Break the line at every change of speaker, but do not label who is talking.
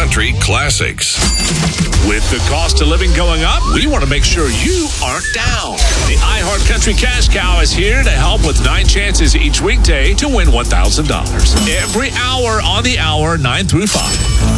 country classics.
With the cost of living going up, we want to make sure you aren't down. The iHeart Country Cash Cow is here to help with 9 chances each weekday to win $1,000. Every hour on the hour, 9 through 5.